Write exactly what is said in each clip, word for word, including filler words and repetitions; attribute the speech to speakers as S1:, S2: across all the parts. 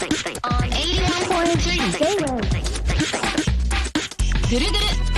S1: ぐるぐる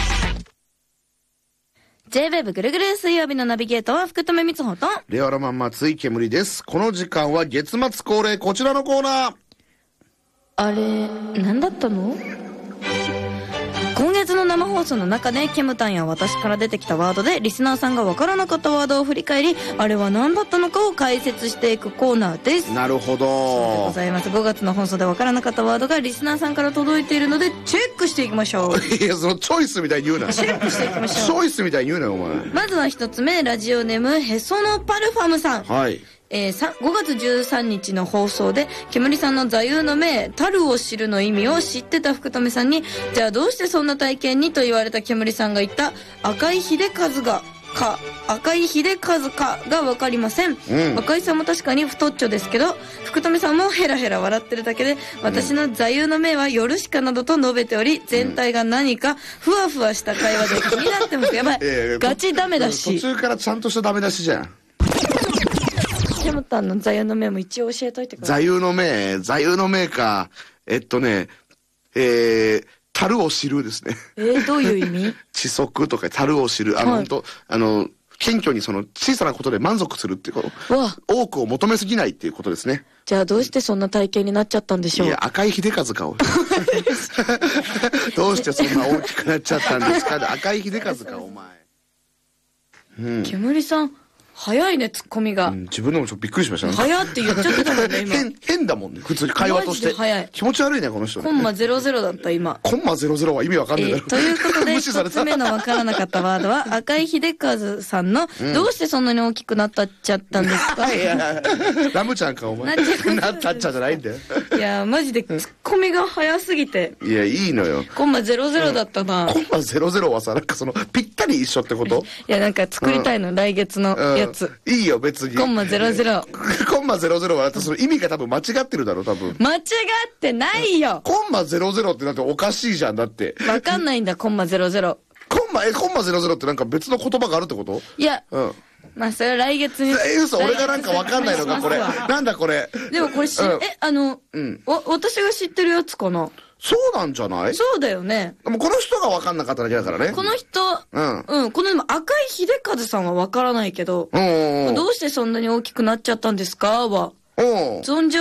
S1: ジェイウェーブ ぐるぐる水曜日のナビゲーターは福留光穂と
S2: レアロマン松井けむりです。この時間は月末恒例こちらのコーナー。
S1: あれ何だったの？今月の生放送の中でケムタンや私から出てきたワードでリスナーさんが分からなかったワードを振り返り、あれは何だったのかを解説していくコーナーです。
S2: なるほど。
S1: そうでございます。ごがつの放送で分からなかったワードがリスナーさんから届いているのでチェックしていきましょう。
S2: いや、そのチョイスみたいに言うな。
S1: チェックしていきましょう。
S2: チョイスみたいに言うなよお前。
S1: まずは一つ目、ラジオネームへそのパルファムさん。
S2: はい。
S1: えー、ごがつじゅうさんにちの放送で煙さんの座右の銘樽を知るの意味を知ってた福留さんに、じゃあどうしてそんな体験にと言われた煙さんが言った赤井秀和がか赤井秀和かが分かりません、うん、赤井さんも確かに太っちょですけど福留さんもヘラヘラ笑ってるだけで、私の座右の銘はヨルシカなどと述べており、全体が何かふわふわした会話で気になってます。やばい、えー、ガチダメだし、
S2: 途中からちゃんとしたダメ出しじゃん。
S1: ケムタンの座右の銘も一応教えといてください。
S2: 座右の銘座右の銘か。えっとねえー樽を知るですね。
S1: えー、どういう意味？
S2: 知足とか樽を知る。あの、はい、本当あの、謙虚にその小さなことで満足するっていうこと。わ多くを求めすぎないっていうことですね。
S1: じゃあどうしてそんな体型になっちゃったんでしょう？
S2: いや、赤井秀和か。どうしてそんな大きくなっちゃったんですか？赤井秀和か、お前。
S1: うん。煙さん。早いね、ツッコミが。うん、
S2: 自分でもちょっとびっくりしましたね。
S1: 早って言っちゃってたもんね、今。
S2: 変、変だもんね、普通に会話として。
S1: 早い。
S2: 気持ち悪いね、この人、ね。
S1: コンマゼロゼロだった、今。
S2: コンマゼロゼロは意味わかんないだろ、
S1: えー。ということで、一つ目のわからなかったワードは、赤井秀和さんの、うん、どうしてそんなに大きくなったっちゃったんですか？いや、
S2: ラムちゃんか、お前。なったっちゃじゃないんだよ。
S1: いや、マジでツッコミが早すぎて。
S2: いや、いいのよ。
S1: コンマゼロゼロだったな。
S2: うん、コンマゼロゼロはさ、なんかその、ぴったり一緒ってこと？
S1: いや、なんか作りたいの、うん、来月のやつ。
S2: うん、いいよ、別に。
S1: コンマゼロゼロ。
S2: コンマゼロゼロは、その意味が多分間違ってるだろ、多分。
S1: 間違ってないよ。
S2: コンマゼロゼロってだっておかしいじゃん、だって。
S1: わかんないんだ、コンマゼロゼロ。
S2: コンマ、え、コンマゼロゼロってなんか別の言葉があるってこと？
S1: いや、うん。まあ、それは来月に。
S2: え、嘘、俺がなんかわかんないのか、これ。なんだこれ。
S1: でもこれし、うん、え、あの、うん、わ、私が知ってるやつかな？
S2: そうなんじゃない？
S1: そうだよね。
S2: でもこの人が分かんなかっただけだからね。
S1: この人、うん。うん。このでも赤井秀和さんは分からないけど、うん。どうしてそんなに大きくなっちゃったんですかは、うん。存じ